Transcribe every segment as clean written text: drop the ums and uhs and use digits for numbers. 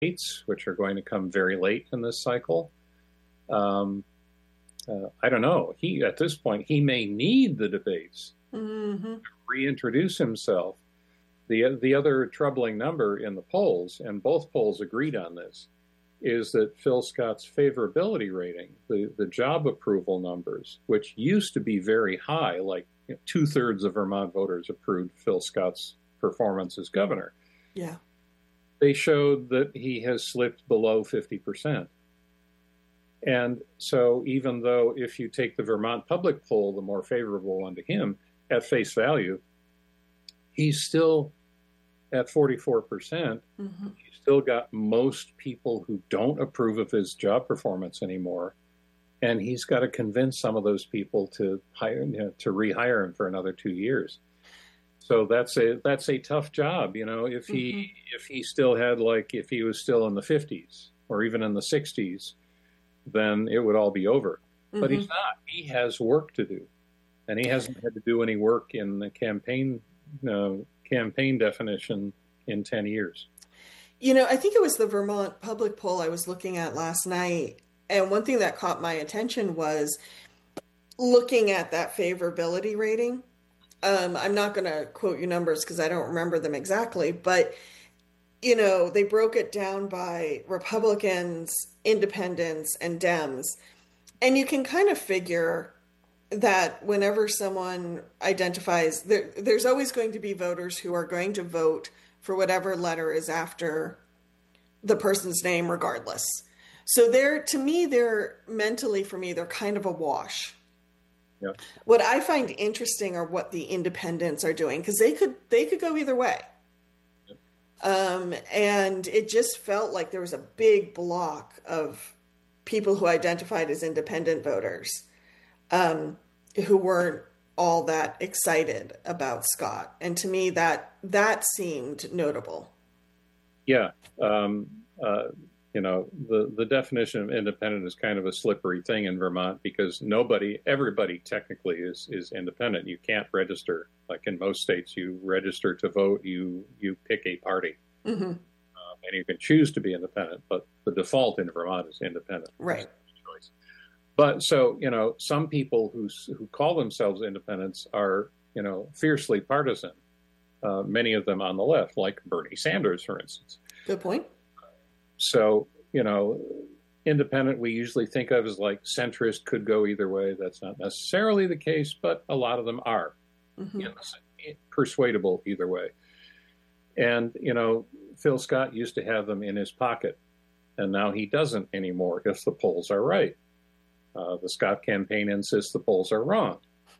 debates, which are going to come very late in this cycle. Um, I don't know. At this point, he may need the debates Mm-hmm. to reintroduce himself. The other troubling number in the polls, and both polls agreed on this, is that Phil Scott's favorability rating, the job approval numbers, which used to be very high, like 2/3 of Vermont voters approved Phil Scott's performance as governor. Yeah. They showed that he has slipped below 50%. And so even though if you take the Vermont public poll, the more favorable one to him, at face value, he's still at 44%. Mm-hmm. He's still got most people who don't approve of his job performance anymore. And he's got to convince some of those people to to rehire him for another 2 years. So that's a tough job, if he still had, like, if he was still in the 50s or even in the 60s, then it would all be over. Mm-hmm. But he's not. He has work to do, and he hasn't had to do any work in the campaign definition in 10 years. I think it was the Vermont public poll I was looking at last night, and one thing that caught my attention was looking at that favorability rating. I'm not going to quote you numbers because I don't remember them exactly, but they broke it down by Republicans, independents, and Dems. And you can kind of figure that whenever someone identifies, there's always going to be voters who are going to vote for whatever letter is after the person's name, regardless. So to me, they're kind of a wash. Yeah. What I find interesting are what the independents are doing, because they could go either way. And it just felt like there was a big block of people who identified as independent voters, who weren't all that excited about Scott. And to me, that seemed notable. Yeah. The definition of independent is kind of a slippery thing in Vermont because everybody technically is independent. You can't register. Like in most states, you register to vote, you pick a party. Mm-hmm. And you can choose to be independent, but the default in Vermont is independent. Right. Choice. But so, some people who call themselves independents are, fiercely partisan. Many of them on the left, like Bernie Sanders, for instance. Good point. So, independent we usually think of as like centrist, could go either way. That's not necessarily the case, but a lot of them are persuadable either way. And, Phil Scott used to have them in his pocket, and now he doesn't anymore if the polls are right. The Scott campaign insists the polls are wrong.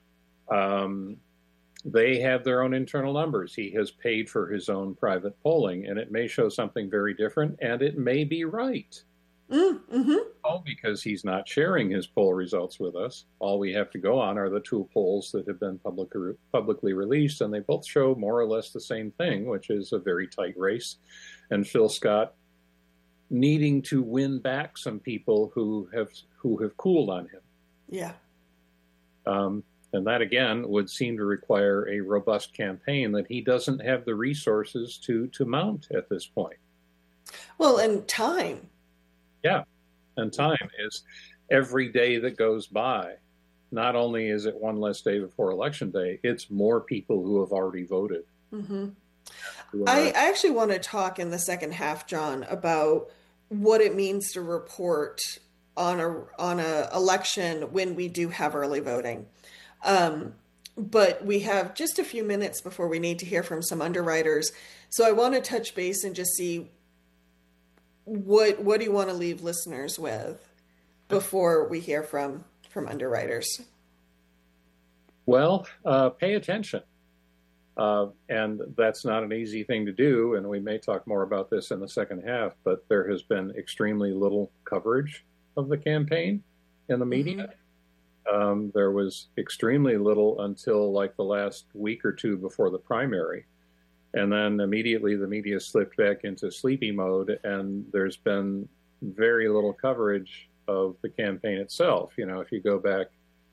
They have their own internal numbers. He has paid for his own private polling, and it may show something very different, and it may be right. Mm-hmm. All because he's not sharing his poll results with us. All we have to go on are the two polls that have been publicly released, and they both show more or less the same thing, which is a very tight race. And Phil Scott needing to win back some people who have cooled on him. Yeah. And that, again, would seem to require a robust campaign that he doesn't have the resources to mount at this point. Well, and time. Yeah. And time is every day that goes by. Not only is it one less day before Election Day, it's more people who have already voted. Mm-hmm. I actually want to talk in the second half, John, about what it means to report on a election when we do have early voting. But we have just a few minutes before we need to hear from some underwriters. So I want to touch base and just see what do you want to leave listeners with before we hear from underwriters? Well, pay attention. And that's not an easy thing to do. And we may talk more about this in the second half, but there has been extremely little coverage of the campaign in the media. Mm-hmm. There was extremely little until like the last week or two before the primary. And then immediately the media slipped back into sleepy mode, and there's been very little coverage of the campaign itself. You know, if you go back,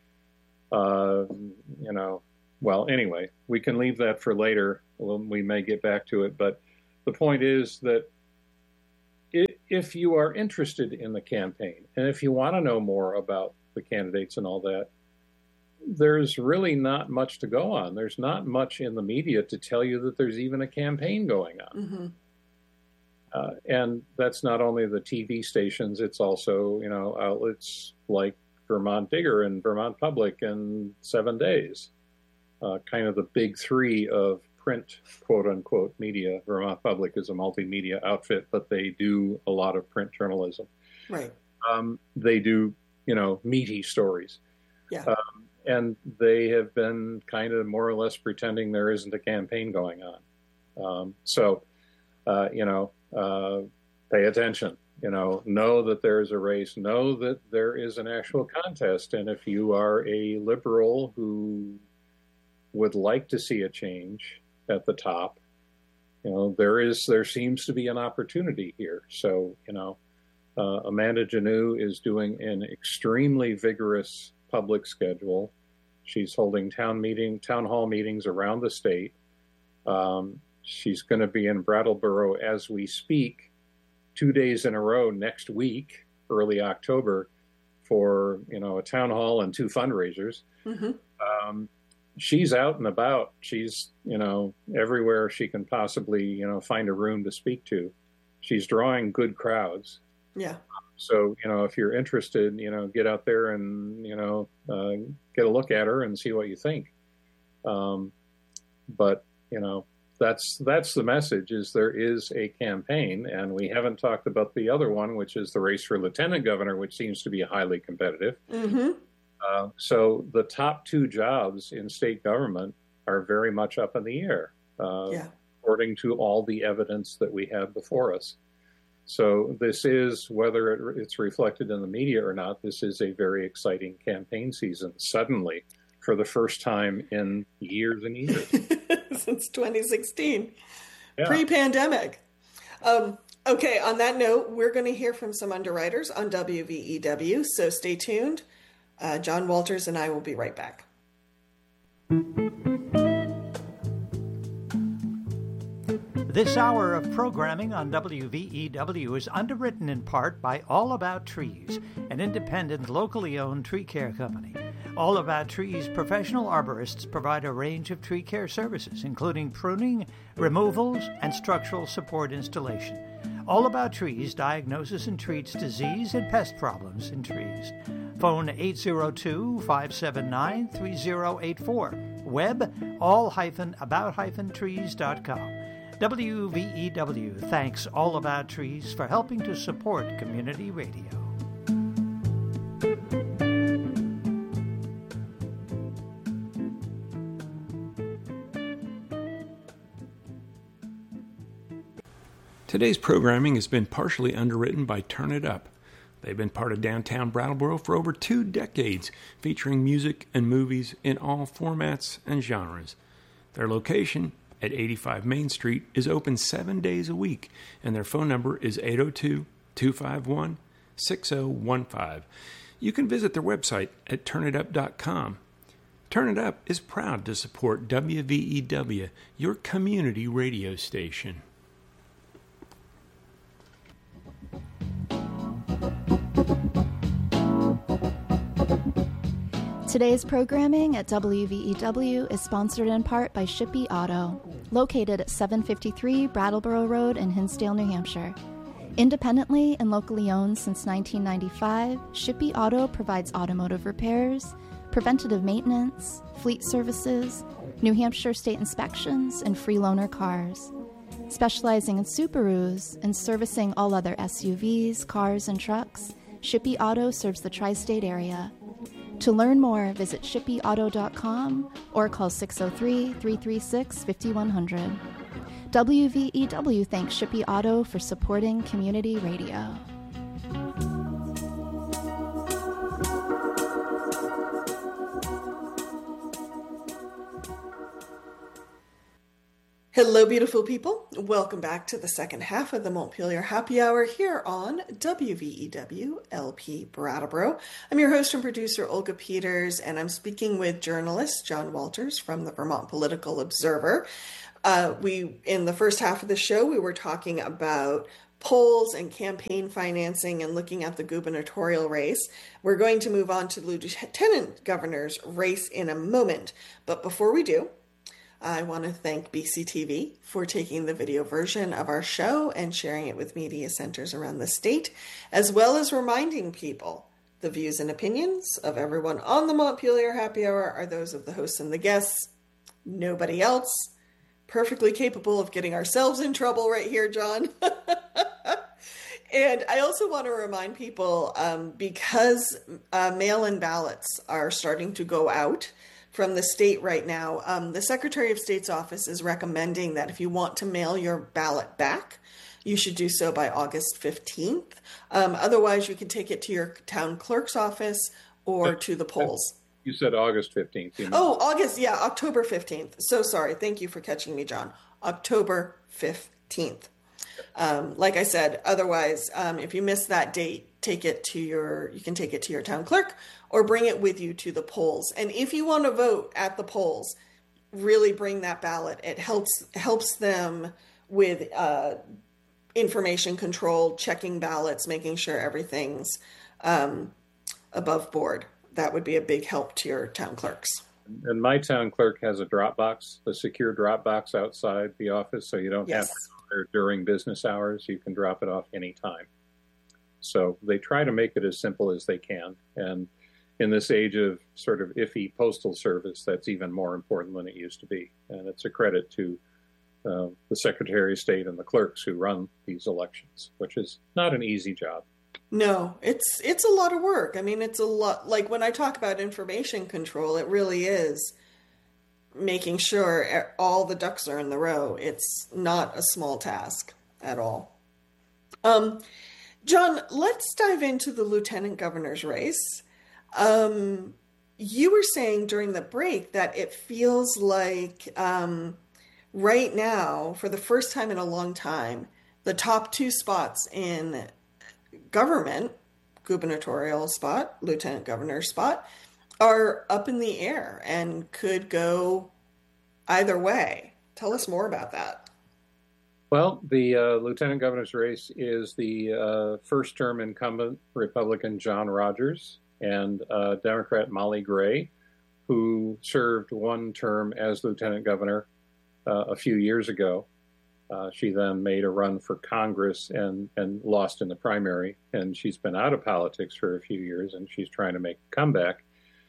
well, anyway, we can leave that for later. We may get back to it. But the point is that if you are interested in the campaign and if you want to know more about the candidates and all that, there's really not much to go on. There's not much in the media to tell you that there's even a campaign going on. Mm-hmm. And that's not only the TV stations, it's also, outlets like Vermont Digger and Vermont Public and 7 Days, kind of the big three of print, quote unquote, media. Vermont Public is a multimedia outfit, but they do a lot of print journalism. Right. They do, meaty stories. Yeah. And they have been kind of more or less pretending there isn't a campaign going on. Pay attention, know that there's a race, know that there is an actual contest. And if you are a liberal who would like to see a change at the top, there seems to be an opportunity here. So, Amanda Janoo is doing an extremely vigorous public schedule. She's holding town hall meetings around the state. She's going to be in Brattleboro as we speak, 2 days in a row next week, early October, for a town hall and 2 fundraisers. Mm-hmm. She's out and about. She's everywhere she can possibly find a room to speak to. She's drawing good crowds. Yeah. So if you're interested, get out there and get a look at her and see what you think. But that's the message, is there is a campaign, and we haven't talked about the other one, which is the race for lieutenant governor, which seems to be highly competitive. Mm-hmm. So the top 2 jobs in state government are very much up in the air, according to all the evidence that we have before us. So this is, whether it's reflected in the media or not, this is a very exciting campaign season, suddenly, for the first time in years and years. Since 2016, yeah. Pre-pandemic. Okay, on that note, we're going to hear from some underwriters on WVEW, so stay tuned. John Walters and I will be right back. This hour of programming on WVEW is underwritten in part by All About Trees, an independent, locally owned tree care company. All About Trees professional arborists provide a range of tree care services, including pruning, removals, and structural support installation. All About Trees diagnoses and treats disease and pest problems in trees. Phone 802-579-3084. Web all-about-trees.com. WVEW thanks All About Trees for helping to support community radio. Today's programming has been partially underwritten by Turn It Up. They've been part of downtown Brattleboro for over 2 decades, featuring music and movies in all formats and genres. Their location at 85 Main Street is open 7 days a week, and their phone number is 802-251-6015. You can visit their website at turnitup.com. Turn It Up is proud to support WVEW, your community radio station. Today's programming at WVEW is sponsored in part by Shippey Auto, located at 753 Brattleboro Road in Hinsdale, New Hampshire. Independently and locally owned since 1995, Shippey Auto provides automotive repairs, preventative maintenance, fleet services, New Hampshire state inspections, and free loaner cars. Specializing in Subarus and servicing all other SUVs, cars, and trucks, Shippey Auto serves the tri-state area. To learn more, visit shippeyauto.com or call 603-336-5100. WVEW thanks Shippey Auto for supporting community radio. Hello, beautiful people. Welcome back to the second half of the Montpelier Happy Hour here on WVEW LP Brattleboro. I'm your host and producer, Olga Peters, and I'm speaking with journalist John Walters from the Vermont Political Observer. In the first half of the show, we were talking about polls and campaign financing and looking at the gubernatorial race. We're going to move on to the lieutenant governor's race in a moment. But before we do, I want to thank BCTV for taking the video version of our show and sharing it with media centers around the state, as well as reminding people the views and opinions of everyone on the Montpelier Happy Hour are those of the hosts and the guests. Nobody else. Perfectly capable of getting ourselves in trouble right here, John. And I also want to remind people, because mail-in ballots are starting to go out from the state right now, the Secretary of State's office is recommending that if you want to mail your ballot back, you should do so by August 15th. Otherwise, you can take it to your town clerk's office or to the polls. You said August 15th. October 15th. So sorry. Thank you for catching me, John. October 15th. Like I said, otherwise, if you miss that date, you can take it to your town clerk or bring it with you to the polls. And if you want to vote at the polls, really bring that ballot. It helps them with information control, checking ballots, making sure everything's above board. That would be a big help to your town clerks. And my town clerk has a drop box, a secure drop box outside the office, so you don't have to go there during business hours. You can drop it off anytime. So they try to make it as simple as they can. And in this age of sort of iffy postal service, that's even more important than it used to be. And it's a credit to the Secretary of State and the clerks who run these elections, which is not an easy job. No, it's a lot of work. I mean, it's a lot. Like when I talk about information control, it really is making sure all the ducks are in the row. It's not a small task at all. John, let's dive into the lieutenant governor's race. You were saying during the break that it feels like right now, for the first time in a long time, the top two spots in government, gubernatorial spot, lieutenant governor spot, are up in the air and could go either way. Tell us more about that. Well, the lieutenant governor's race is the first-term incumbent Republican John Rogers and Democrat Molly Gray, who served one term as lieutenant governor a few years ago. She then made a run for Congress and lost in the primary, and she's been out of politics for a few years, and she's trying to make a comeback.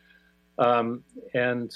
And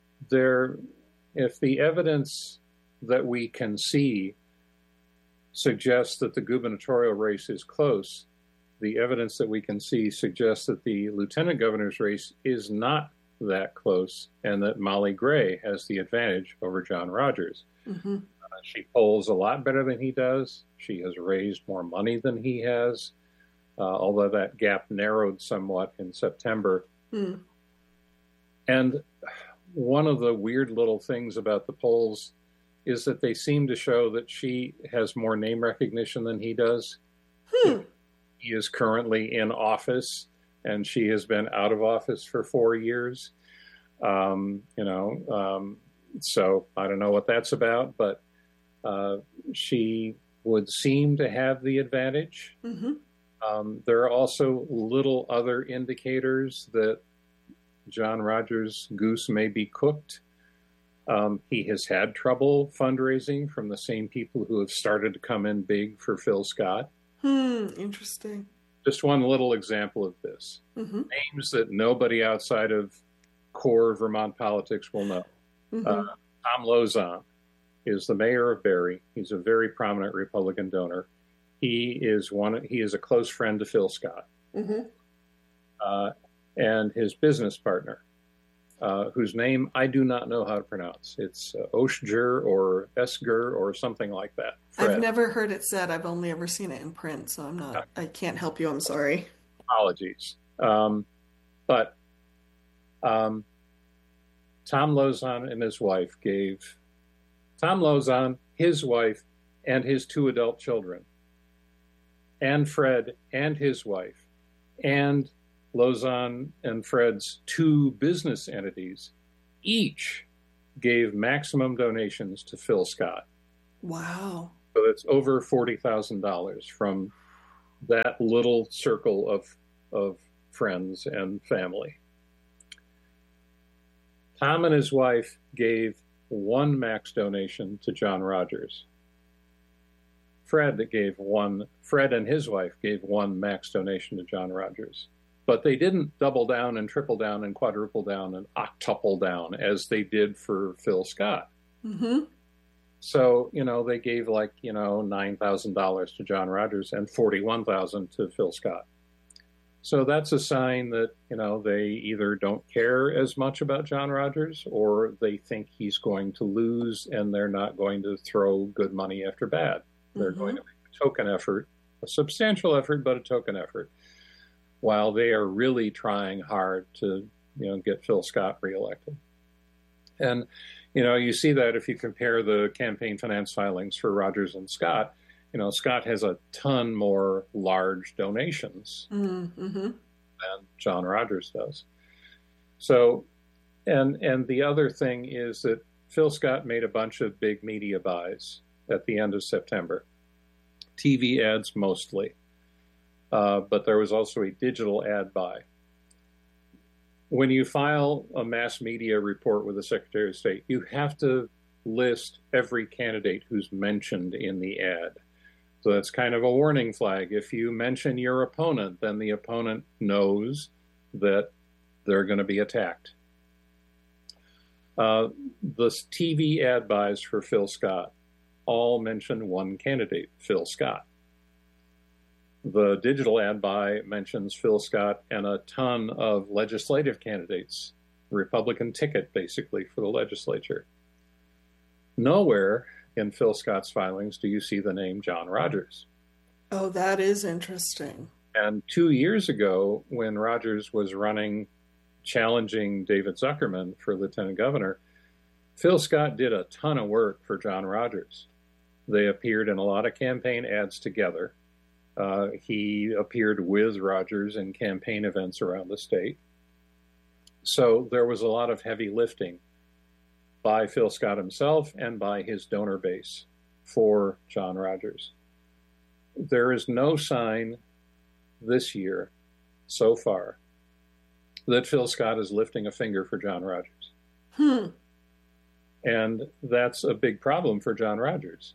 if the evidence that we can see suggests that the gubernatorial race is close, the evidence that we can see suggests that the lieutenant governor's race is not that close, and that Molly Gray has the advantage over John Rogers. Mm-hmm. She polls a lot better than he does. She has raised more money than he has, although that gap narrowed somewhat in September. Mm. And one of the weird little things about the polls is that they seem to show that she has more name recognition than he does. He is currently in office, and she has been out of office for 4 years. So I don't know what that's about, but she would seem to have the advantage. Mm-hmm. There are also little other indicators that John Rogers' goose may be cooked. He has had trouble fundraising from the same people who have started to come in big for Phil Scott. Interesting. Just one little example of this. Mm-hmm. Names that nobody outside of core Vermont politics will know. Mm-hmm. Tom Lauzon is the mayor of Barrie. He's a very prominent Republican donor. He is a close friend to Phil Scott. Mm-hmm. And his business partner, whose name I do not know how to pronounce. It's Oshger or Esger or something like that. Fred. I've never heard it said. I've only ever seen it in print, so I can't help you. I'm sorry. Apologies. But Tom Lauzon and his wife gave Tom Lauzon, his wife, and his 2 adult children, and Fred and his wife, and Lauzon and Fred's 2 business entities, each gave maximum donations to Phil Scott. Wow. So it's over $40,000 from that little circle of friends and family. Tom and his wife gave one max donation to John Rogers. Fred and his wife gave one max donation to John Rogers. But they didn't double down and triple down and quadruple down and octuple down as they did for Phil Scott. Mm-hmm. So, they gave $9,000 to John Rogers and $41,000 to Phil Scott. So that's a sign that, they either don't care as much about John Rogers or they think he's going to lose and they're not going to throw good money after bad. They're going to make a token effort, a substantial effort, but a token effort, while they are really trying hard to, get Phil Scott reelected. And, you see that if you compare the campaign finance filings for Rogers and Scott. Scott has a ton more large donations than John Rogers does. So, and the other thing is that Phil Scott made a bunch of big media buys at the end of September. TV ads mostly, but there was also a digital ad buy. When you file a mass media report with the Secretary of State, you have to list every candidate who's mentioned in the ad. So that's kind of a warning flag. If you mention your opponent, then the opponent knows that they're going to be attacked. The TV ad buys for Phil Scott all mention one candidate, Phil Scott. The digital ad buy mentions Phil Scott and a ton of legislative candidates, Republican ticket basically for the legislature. Nowhere in Phil Scott's filings do you see the name John Rogers. Oh, that is interesting. And 2 years ago, when Rogers was running, challenging David Zuckerman for lieutenant governor, Phil Scott did a ton of work for John Rogers. They appeared in a lot of campaign ads together. He appeared with Rogers in campaign events around the state. So there was a lot of heavy lifting by Phil Scott himself and by his donor base for John Rogers. There is no sign this year, so far, that Phil Scott is lifting a finger for John Rogers. And that's a big problem for John Rogers.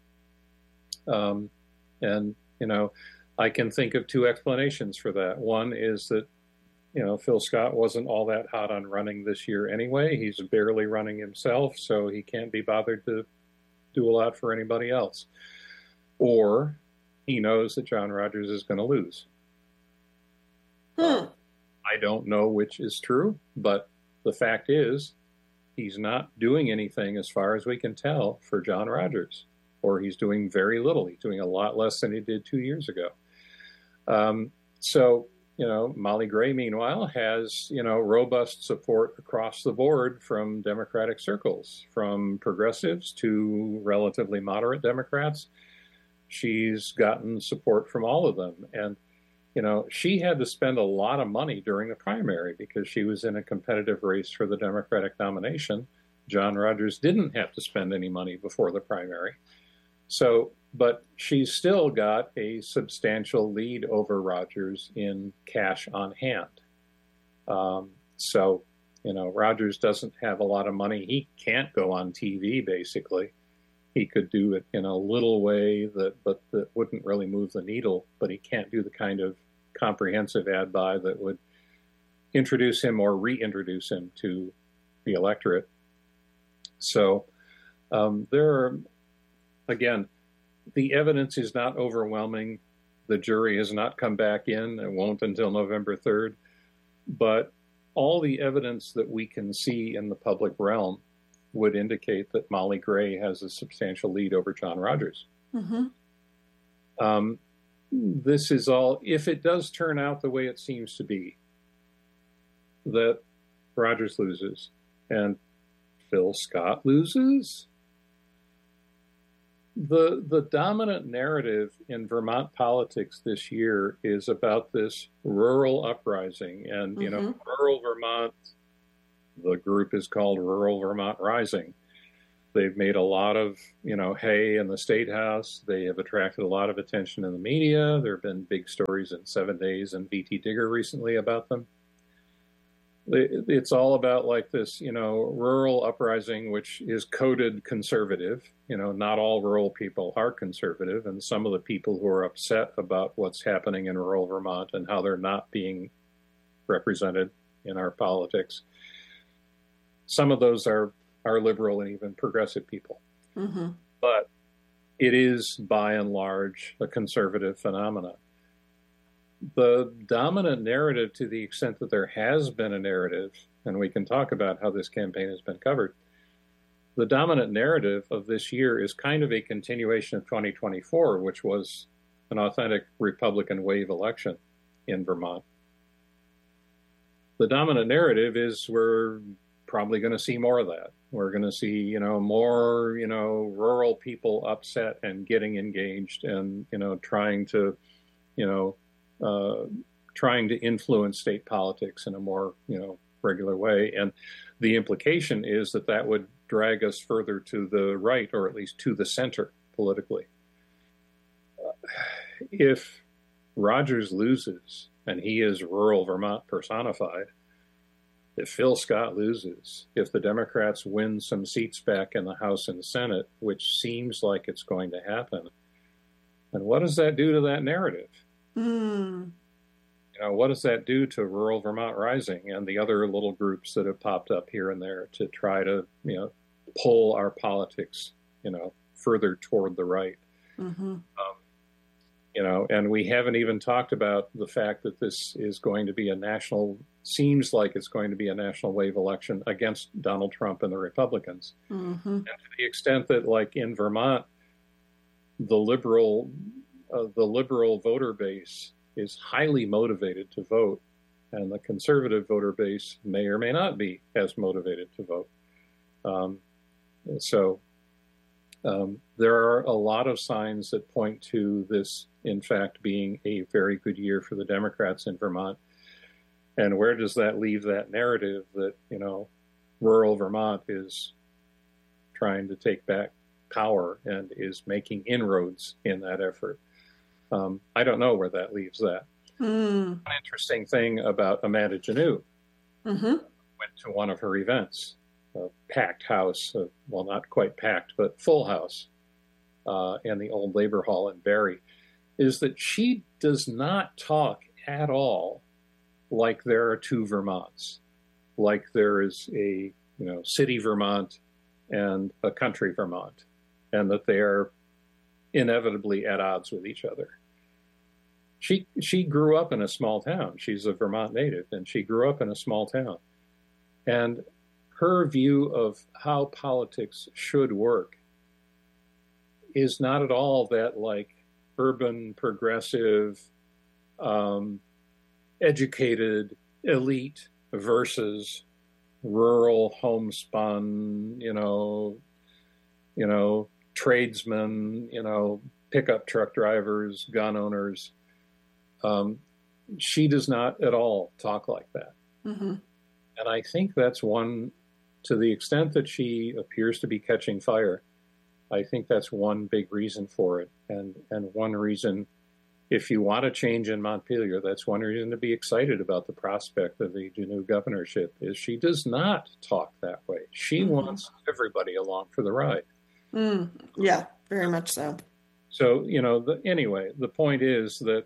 And, I can think of two explanations for that. One is that, Phil Scott wasn't all that hot on running this year anyway. He's barely running himself, so he can't be bothered to do a lot for anybody else. Or he knows that John Rogers is going to lose. I don't know which is true, but the fact is he's not doing anything, as far as we can tell, for John Rogers. Or he's doing very little. He's doing a lot less than he did 2 years ago. So, Molly Gray, meanwhile, has, robust support across the board from Democratic circles, from progressives to relatively moderate Democrats. She's gotten support from all of them. And, she had to spend a lot of money during the primary because she was in a competitive race for the Democratic nomination. John Rogers didn't have to spend any money before the primary. So, but she's still got a substantial lead over Rogers in cash on hand. So, Rogers doesn't have a lot of money. He can't go on TV, basically. He could do it in a little way that wouldn't really move the needle, but he can't do the kind of comprehensive ad buy that would introduce him or reintroduce him to the electorate. So there are, again, the evidence is not overwhelming. The jury has not come back in. It won't until November 3rd. But all the evidence that we can see in the public realm would indicate that Molly Gray has a substantial lead over John Rogers. This is all, if it does turn out the way it seems to be, that Rogers loses and Phil Scott loses, the dominant narrative in Vermont politics this year is about this rural uprising. And, rural Vermont, the group is called Rural Vermont Rising. They've made a lot of, hay in the State House. They have attracted a lot of attention in the media. There have been big stories in 7 Days and VT Digger recently about them. It's all about like this, rural uprising, which is coded conservative. Not all rural people are conservative. And some of the people who are upset about what's happening in rural Vermont and how they're not being represented in our politics, some of those are liberal and even progressive people. Mm-hmm. But it is, by and large, a conservative phenomenon. The dominant narrative, to the extent that there has been a narrative, and we can talk about how this campaign has been covered, the dominant narrative of this year is kind of a continuation of 2024, which was an authentic Republican wave election in Vermont. The dominant narrative is we're probably going to see more of that. We're going to see, more, rural people upset and getting engaged and, trying to influence state politics in a more, regular way. And the implication is that would drag us further to the right, or at least to the center politically. If Rogers loses, and he is rural Vermont personified, if Phil Scott loses, if the Democrats win some seats back in the House and Senate, which seems like it's going to happen, and what does that do to that narrative? What does that do to rural Vermont Rising and the other little groups that have popped up here and there to try to, pull our politics, further toward the right? Mm-hmm. And we haven't even talked about the fact that this is going to be seems like it's going to be a national wave election against Donald Trump and the Republicans. Mm-hmm. And to the extent that, like in Vermont, the liberal voter base is highly motivated to vote, and the conservative voter base may or may not be as motivated to vote. There are a lot of signs that point to this, in fact, being a very good year for the Democrats in Vermont. And where does that leave that narrative that, rural Vermont is trying to take back power and is making inroads in that effort? I don't know where that leaves that. One interesting thing about Amanda Janot, went to one of her events, a packed house, well, not quite packed, but full house, in the old Labor Hall in Barrie, is that she does not talk at all like there are two Vermonts, like there is a city Vermont and a country Vermont, and that they are inevitably at odds with each other. She grew up in a small town. She's a Vermont native, and she grew up in a small town. And her view of how politics should work is not at all that like urban, progressive, educated elite versus rural, homespun, tradesmen, pickup truck drivers, gun owners. She does not at all talk like that. Mm-hmm. And I think that's one, to the extent that she appears to be catching fire, I think that's one big reason for it. And one reason, if you want a change in Montpelier, that's one reason to be excited about the prospect of the Janot governorship, is she does not talk that way. She wants everybody along for the ride. Yeah, very much so. So, anyway, the point is that,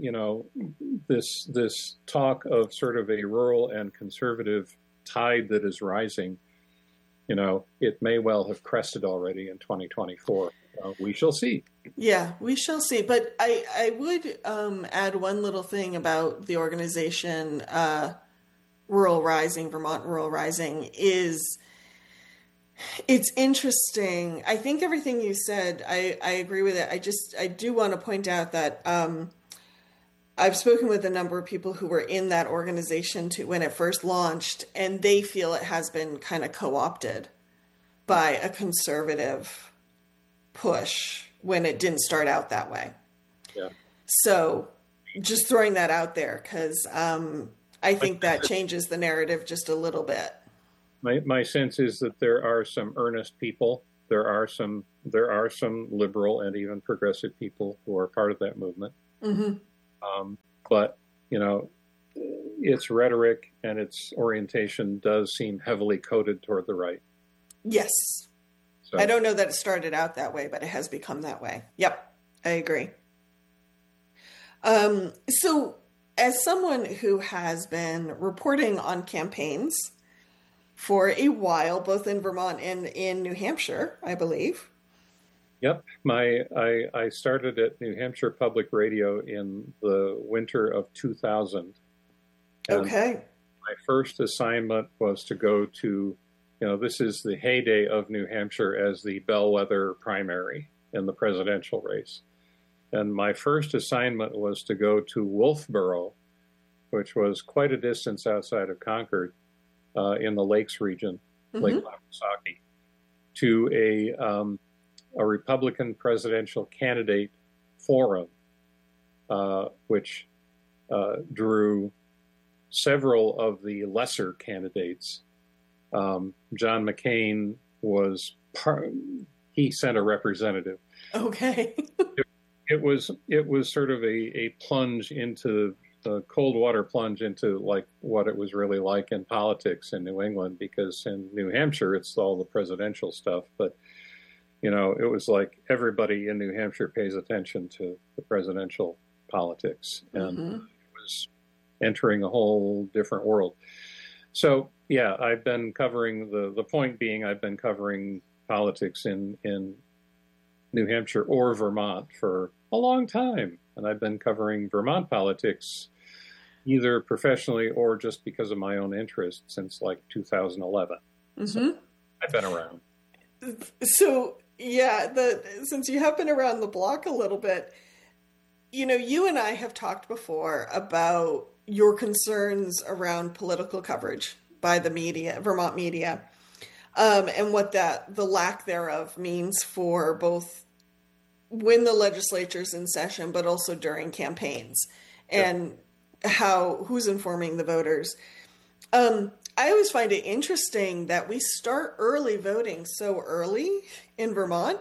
this talk of sort of a rural and conservative tide that is rising, it may well have crested already in 2024. We shall see. Yeah, we shall see. But I would add one little thing about the organization, Rural Rising, Vermont Rural Rising, is it's interesting. I think everything you said, I agree with it. I do want to point out that I've spoken with a number of people who were in that organization when it first launched, and they feel it has been kind of co-opted by a conservative push when it didn't start out that way. Yeah. So just throwing that out there, because I think that changes the narrative just a little bit. My sense is that there are some earnest people there are some liberal and even progressive people who are part of that movement. But its rhetoric and its orientation does seem heavily coded toward the right. Yes. So, I don't know that it started out that way, but it has become that way. Yep, I agree. So as someone who has been reporting on campaigns for a while, both in Vermont and in New Hampshire, I believe. Yep. I started at New Hampshire Public Radio in the winter of 2000. Okay. My first assignment was to go to, this is the heyday of New Hampshire as the bellwether primary in the presidential race. And my first assignment was to go to Wolfboro, which was quite a distance outside of Concord, in the Lakes region, Lake Lamasaki, to a Republican presidential candidate forum, which drew several of the lesser candidates. John McCain he sent a representative. Okay. It was sort of a plunge into the cold water plunge into like what it was really like in politics in New England, because in New Hampshire it's all the presidential stuff, but it was like everybody in New Hampshire pays attention to the presidential politics, and it was entering a whole different world. So yeah, I've been covering the point being I've been covering politics in New Hampshire or Vermont for a long time. And I've been covering Vermont politics either professionally or just because of my own interest since like 2011. So I've been around. So yeah, since you have been around the block a little bit, you and I have talked before about your concerns around political coverage by the media, Vermont media, and what the lack thereof means for both when the legislature's in session, but also during campaigns, and who's informing the voters. I always find it interesting that we start early voting so early in Vermont,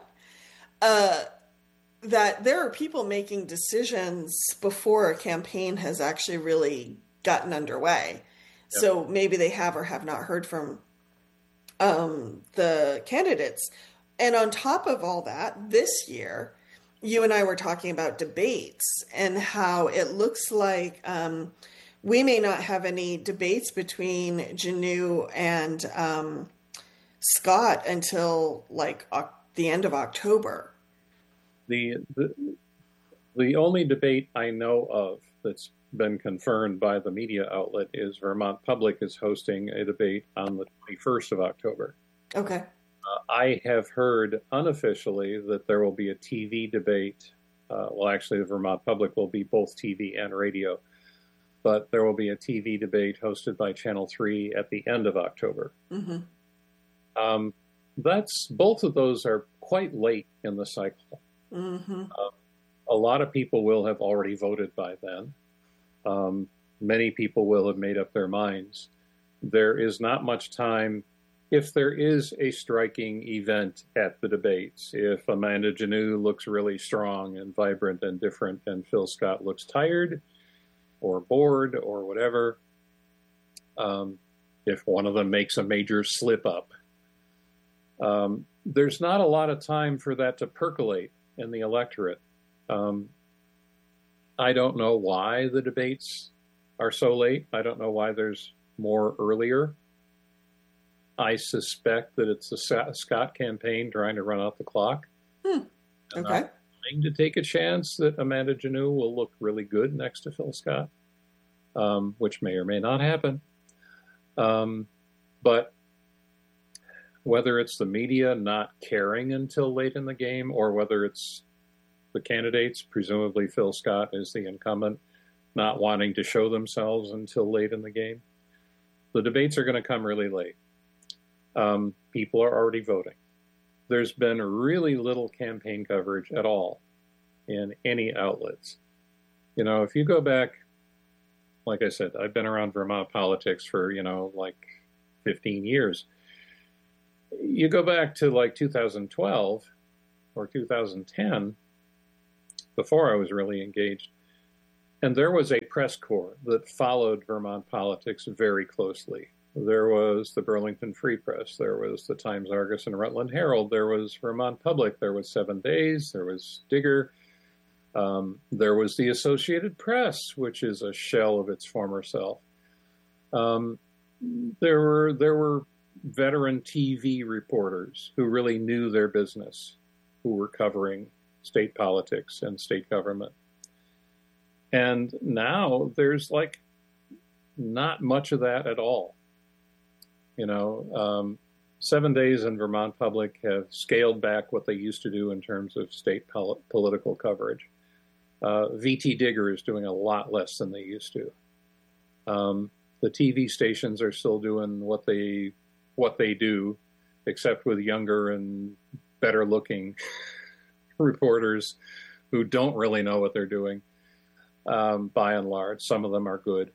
that there are people making decisions before a campaign has actually really gotten underway. Yep. So maybe they have or have not heard from the candidates. And on top of all that, this year, you and I were talking about debates and how it looks like we may not have any debates between Janu and Scott until like the end of October. The only debate I know of that's been confirmed by the media outlet is Vermont Public is hosting a debate on the 21st of October. Okay. I have heard unofficially that there will be a TV debate. Well, actually, the Vermont Public will be both TV and radio, but there will be a TV debate hosted by Channel 3 at the end of October. Both of those are quite late in the cycle. A lot of people will have already voted by then. Many people will have made up their minds. There is not much time. If there is a striking event at the debates, if Amanda Janu looks really strong and vibrant and different and Phil Scott looks tired or bored or whatever, if one of them makes a major slip up, there's not a lot of time for that to percolate in the electorate. I don't know why the debates are so late. I don't know why there's more earlier. I suspect that it's the Scott campaign trying to run out the clock. Okay. Trying to take a chance that Amanda Janu will look really good next to Phil Scott, which may or may not happen. But whether it's the media not caring until late in the game, or whether it's the candidates, presumably Phil Scott is the incumbent, not wanting to show themselves until late in the game, the debates are going to come really late. People are already voting. There's been really little campaign coverage at all in any outlets. If you go back, like I said, I've been around Vermont politics for, like 15 years. you go back to like 2012 or 2010, before I was really engaged, and there was a press corps that followed Vermont politics very closely. There was the Burlington Free Press, there was the Times-Argus and Rutland Herald, there was Vermont Public, there was 7 Days, there was Digger, there was the Associated Press, which is a shell of its former self. There were veteran TV reporters who really knew their business, who were covering state politics and state government. And now there's like not much of that at all. 7 Days and Vermont Public have scaled back what they used to do in terms of state political coverage. VT Digger is doing a lot less than they used to. The TV stations are still doing what they do, except with younger and better looking reporters who don't really know what they're doing. By and large, some of them are good.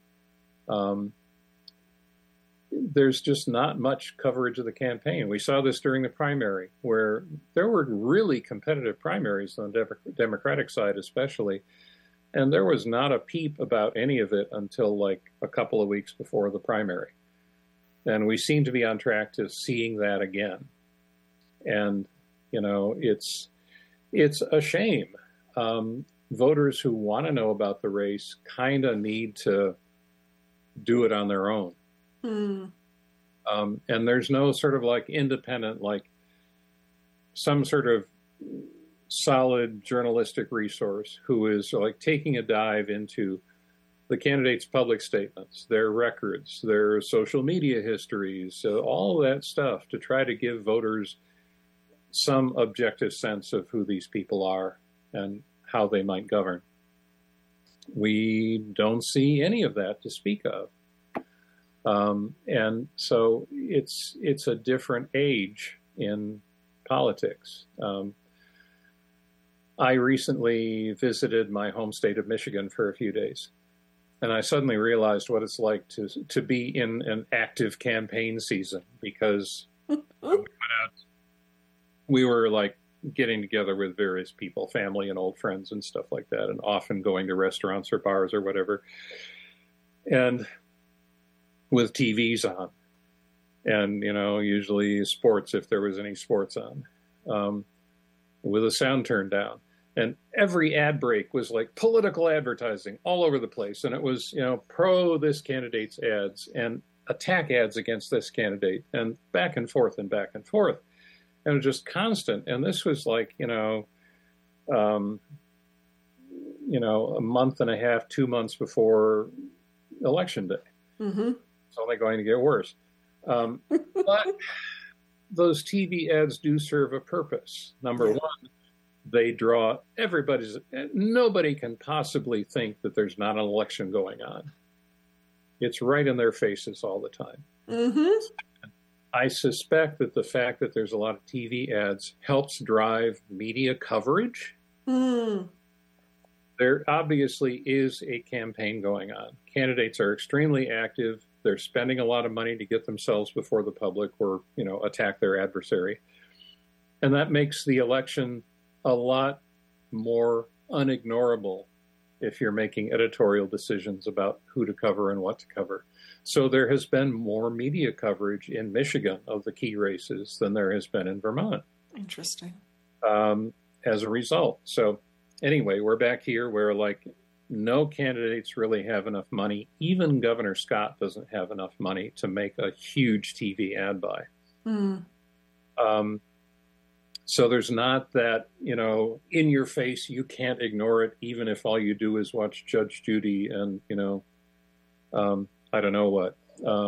There's just not much coverage of the campaign. We saw this during the primary, where there were really competitive primaries on the Democratic side especially, and there was not a peep about any of it until like a couple of weeks before the primary. And we seem to be on track to seeing that again. And, it's a shame. Voters who want to know about the race kind of need to do it on their own. And there's no sort of like independent, like some sort of solid journalistic resource who is like taking a dive into the candidates' public statements, their records, their social media histories, all of that stuff to try to give voters some objective sense of who these people are and how they might govern. We don't see any of that to speak of. And so it's a different age in politics. I recently visited my home state of Michigan for a few days, and I suddenly realized what it's like to be in an active campaign season, because we were like getting together with various people, family and old friends and stuff like that, and often going to restaurants or bars or whatever, and with TVs on, and usually sports if there was any sports on, with the sound turned down. And every ad break was like political advertising all over the place. And it was, pro this candidate's ads and attack ads against this candidate, and back and forth and back and forth. And it was just constant. And this was like, a month and a half, 2 months before Election Day. Mm-hmm. It's only going to get worse. But those TV ads do serve a purpose. Number one, they draw nobody can possibly think that there's not an election going on. It's right in their faces all the time. Mm-hmm. I suspect that the fact that there's a lot of TV ads helps drive media coverage. Mm. There obviously is a campaign going on. Candidates are extremely active. They're spending a lot of money to get themselves before the public or, attack their adversary. And that makes the election a lot more unignorable if you're making editorial decisions about who to cover and what to cover. So there has been more media coverage in Michigan of the key races than there has been in Vermont. Interesting. As a result. So anyway, we're back here where like no candidates really have enough money. Even Governor Scott doesn't have enough money to make a huge TV ad buy. Mm. So there's not that, in your face, you can't ignore it, even if all you do is watch Judge Judy and, I don't know what.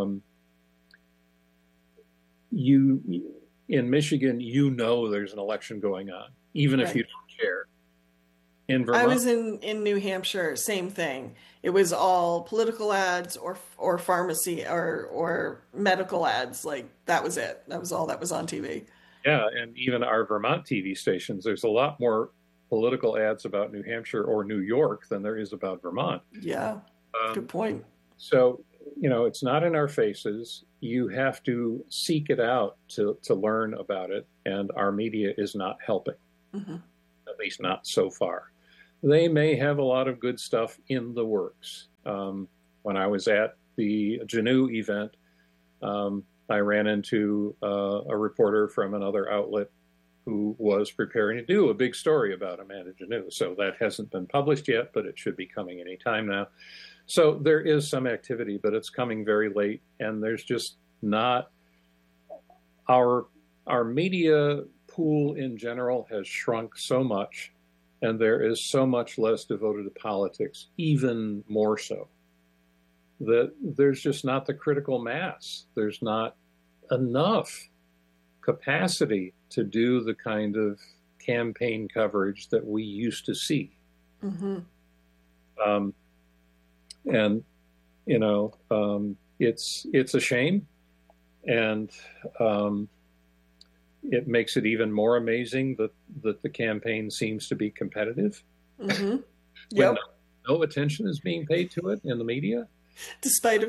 In Michigan, there's an election going on, even if you don't care. In Vermont, I was in New Hampshire, same thing. It was all political ads or pharmacy or medical ads. Like that was it. That was all that was on TV. Yeah, and even our Vermont TV stations, there's a lot more political ads about New Hampshire or New York than there is about Vermont. Yeah, good point. So, it's not in our faces. you have to seek it out to learn about it, and our media is not helping, at least not so far. They may have a lot of good stuff in the works. When I was at the Janeau event, I ran into a reporter from another outlet who was preparing to do a big story about Amanda Janeau. So that hasn't been published yet, but it should be coming any time now. So there is some activity, but it's coming very late, and there's just not our media pool in general has shrunk so much, and there is so much less devoted to politics, even more so, that there's just not the critical mass. There's not enough capacity to do the kind of campaign coverage that we used to see. And, you know, it's a shame, and it makes it even more amazing that the campaign seems to be competitive. Yep. No attention is being paid to it in the media. Despite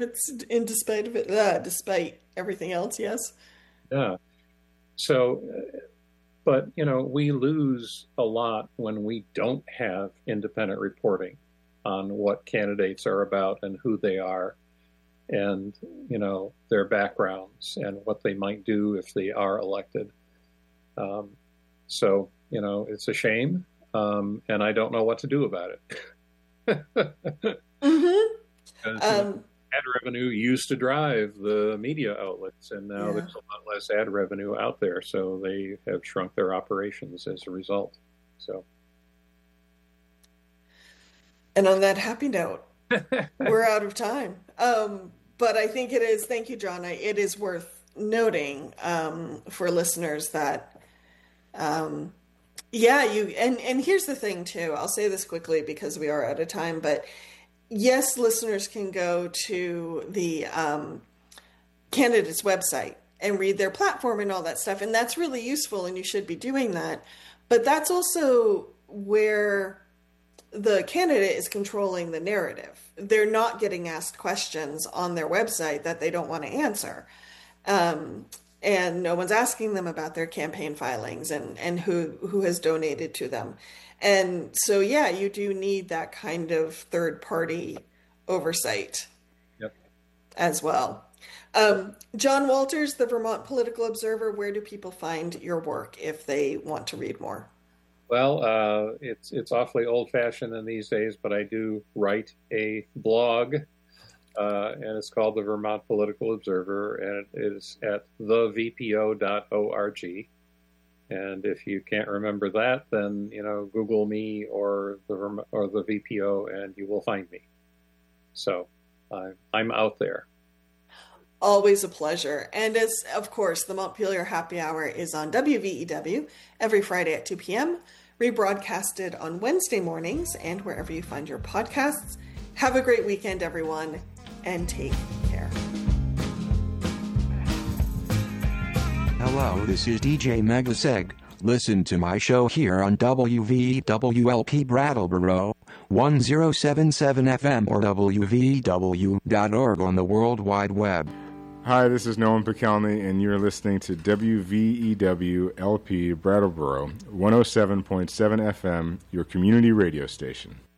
everything else, yes. Yeah. So, but, you know, we lose a lot when we don't have independent reporting on what candidates are about and who they are, and, you know, their backgrounds and what they might do if they are elected. So, you know, it's a shame, and I don't know what to do about it. Ad revenue used to drive the media outlets, and now there's a lot less ad revenue out there, so they have shrunk their operations as a result. So, and on that happy note, we're out of time. But I think it is, thank you, John, it is worth noting for listeners that, and here's the thing too, I'll say this quickly because we are out of time, but yes, listeners can go to the candidate's website and read their platform and all that stuff, and that's really useful, and you should be doing that. But that's also where the candidate is controlling the narrative. They're not getting asked questions on their website that they don't want to answer. And no one's asking them about their campaign filings and who has donated to them. And so, yeah, you do need that kind of third-party oversight as well. John Walters, the Vermont Political Observer, where do people find your work if they want to read more? Well, it's awfully old-fashioned in these days, but I do write a blog, and it's called the Vermont Political Observer, and it is at thevpo.org. And if you can't remember that, then, you know, Google me or the VPO, and you will find me. So I'm out there. Always a pleasure. And as, of course, the Montpelier Happy Hour is on WVEW every Friday at 2 p.m., rebroadcasted on Wednesday mornings and wherever you find your podcasts. Have a great weekend, everyone, and take care. Hello, this is DJ Megaseg. Listen to my show here on WVEWLP Brattleboro, 1077 FM or WVEW.org on the World Wide Web. Hi, this is Nolan Pekelny, and you're listening to WVEW-LP Brattleboro, 107.7 FM, your community radio station.